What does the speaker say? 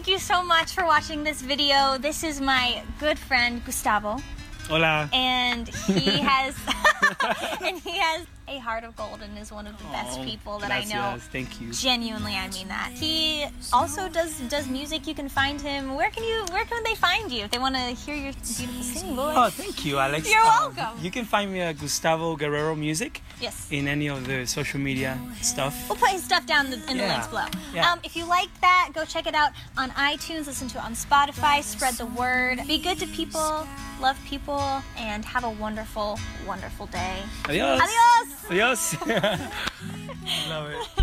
thank you so much for watching this video. This is my good friend Gustavo. Hola. And he has a heart of gold and is one of the best people that I know. Thank you. Genuinely, I mean that. He also does music. You can find him. Where can they find you if they want to hear your beautiful singing voice? Oh, thank you, Alex. You're welcome. You can find me at Gustavo Guerrero Music. Yes. In any of the social media stuff. We'll put his stuff down in the links below. Yeah. If you like that, go check it out on iTunes. Listen to it on Spotify. Spread the word. Be good to people. Love people. And have a wonderful, wonderful day. Adios. Adios. Adios. Love it.